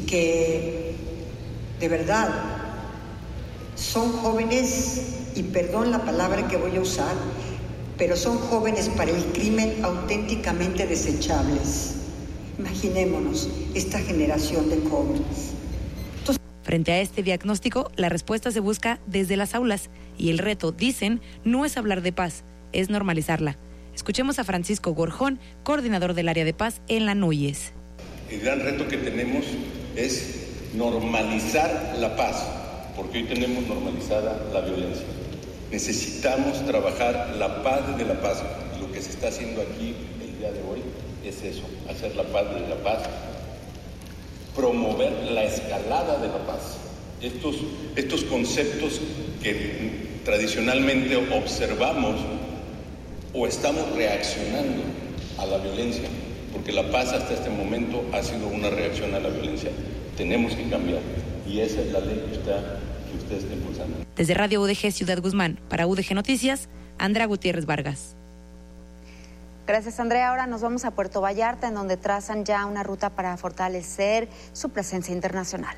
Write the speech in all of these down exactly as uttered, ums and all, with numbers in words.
que de verdad son jóvenes, y perdón la palabra que voy a usar, pero son jóvenes para el crimen auténticamente desechables. Imaginémonos esta generación de jóvenes. Entonces, frente a este diagnóstico, la respuesta se busca desde las aulas y el reto, dicen, no es hablar de paz, es normalizarla. Escuchemos a Francisco Gorjón, coordinador del área de paz en la NUYES. El gran reto que tenemos es normalizar la paz, porque hoy tenemos normalizada la violencia. Necesitamos trabajar la paz de la paz. Y lo que se está haciendo aquí el día de hoy es eso, hacer la paz de la paz, promover la escalada de la paz. Estos, estos conceptos que tradicionalmente observamos o estamos reaccionando a la violencia, porque la paz hasta este momento ha sido una reacción a la violencia. Tenemos que cambiar y esa es la ley que, está, que usted está impulsando. Desde Radio U D G Ciudad Guzmán, para U D G Noticias, Andrea Gutiérrez Vargas. Gracias, Andrea. Ahora nos vamos a Puerto Vallarta, en donde trazan ya una ruta para fortalecer su presencia internacional.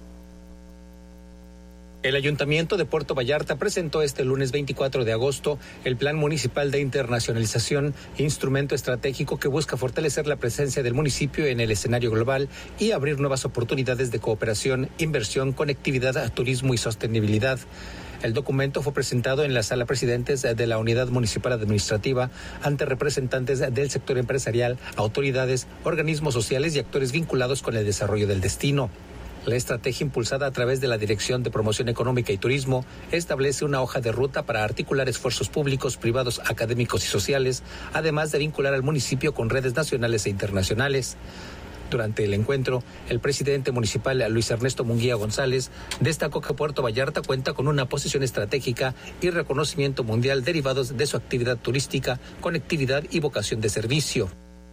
El Ayuntamiento de Puerto Vallarta presentó este lunes veinticuatro de agosto el Plan Municipal de Internacionalización, instrumento estratégico que busca fortalecer la presencia del municipio en el escenario global y abrir nuevas oportunidades de cooperación, inversión, conectividad, turismo y sostenibilidad. El documento fue presentado en la Sala Presidentes de la Unidad Municipal Administrativa ante representantes del sector empresarial, autoridades, organismos sociales y actores vinculados con el desarrollo del destino. La estrategia, impulsada a través de la Dirección de Promoción Económica y Turismo, establece una hoja de ruta para articular esfuerzos públicos, privados, académicos y sociales, además de vincular al municipio con redes nacionales e internacionales. Durante el encuentro, el presidente municipal Luis Ernesto Munguía González destacó que Puerto Vallarta cuenta con una posición estratégica y reconocimiento mundial derivados de su actividad turística, conectividad y vocación de servicio.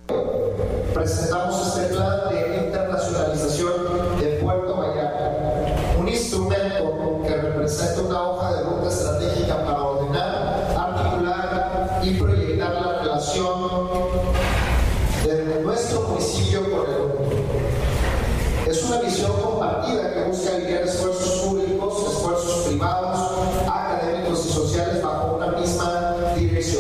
Presentamos este plan de internacionalización de Puerto Vallarta, un instrumento que representa una hoja de ruta estratégica para ordenar, articular y proyectar la relación de nuestro municipio con el mundo. Es una visión compartida que busca alinear esfuerzos públicos, esfuerzos privados, académicos y sociales bajo una misma dirección.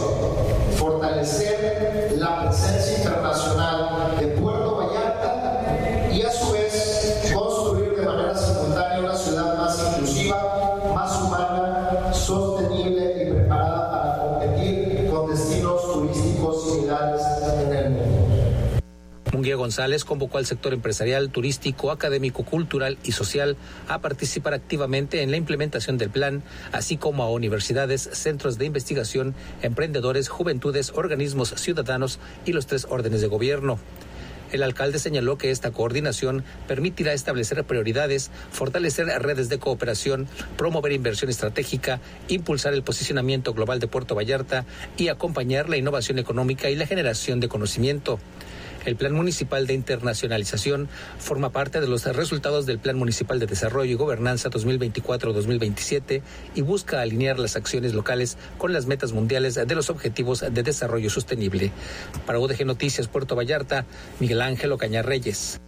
Fortalecer la presencia internacional de Puerto Vallarta y a su vez construir de manera simultánea una ciudad más inclusiva, más humana, sostenible y preparada para competir con destinos turísticos similares en el mundo. Munguía González convocó al sector empresarial, turístico, académico, cultural y social a participar activamente en la implementación del plan, así como a universidades, centros de investigación, emprendedores, juventudes, organismos ciudadanos y los tres órdenes de gobierno. El alcalde señaló que esta coordinación permitirá establecer prioridades, fortalecer redes de cooperación, promover inversión estratégica, impulsar el posicionamiento global de Puerto Vallarta y acompañar la innovación económica y la generación de conocimiento. El Plan Municipal de Internacionalización forma parte de los resultados del Plan Municipal de Desarrollo y Gobernanza dos mil veinticuatro a dos mil veintisiete y busca alinear las acciones locales con las metas mundiales de los Objetivos de Desarrollo Sostenible. Para U D G Noticias Puerto Vallarta, Miguel Ángel Ocaña Reyes.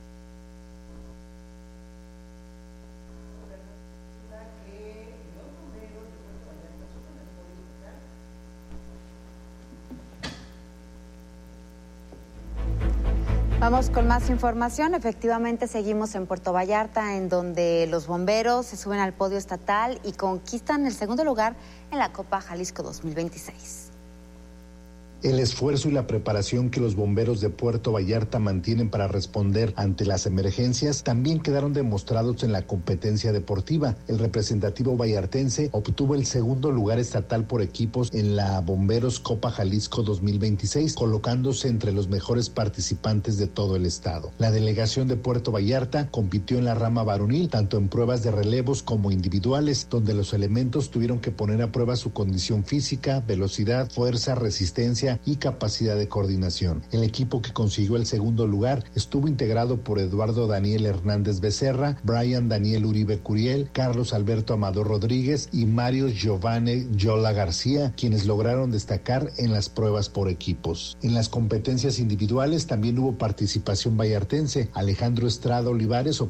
Vamos con más información. Efectivamente, seguimos en Puerto Vallarta, en donde los bomberos se suben al podio estatal y conquistan el segundo lugar en la Copa Jalisco dos mil veintiséis. El esfuerzo y la preparación que los bomberos de Puerto Vallarta mantienen para responder ante las emergencias también quedaron demostrados en la competencia deportiva. El representativo vallartense obtuvo el segundo lugar estatal por equipos en la Bomberos Copa Jalisco dos mil veintiséis, colocándose entre los mejores participantes de todo el estado. La delegación de Puerto Vallarta compitió en la rama varonil, tanto en pruebas de relevos como individuales, donde los elementos tuvieron que poner a prueba su condición física, velocidad, fuerza, resistencia y capacidad de coordinación. El equipo que consiguió el segundo lugar estuvo integrado por Eduardo Daniel Hernández Becerra, Brian Daniel Uribe Curiel, Carlos Alberto Amador Rodríguez y Mario Giovanni Yola García, quienes lograron destacar en las pruebas por equipos. En las competencias individuales también hubo participación vallartense. Alejandro Estrada Olivares